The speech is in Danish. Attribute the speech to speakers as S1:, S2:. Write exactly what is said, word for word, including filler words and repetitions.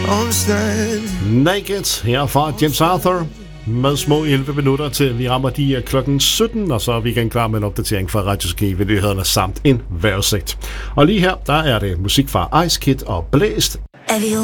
S1: Naked her fra James Arthur med små elleve minutter til vi rammer de klokken sytten, og så er vi igen klar med en opdatering fra Radio Skive nyhederne samt en vejrudsigt. Og lige her, der er det musik fra Ice Kid og Blæst.